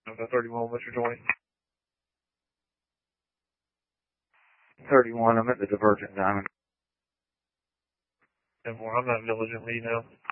31, what's your 20? 31, I'm at the Divergent Diamond. 10-4, I'm not diligent, you know.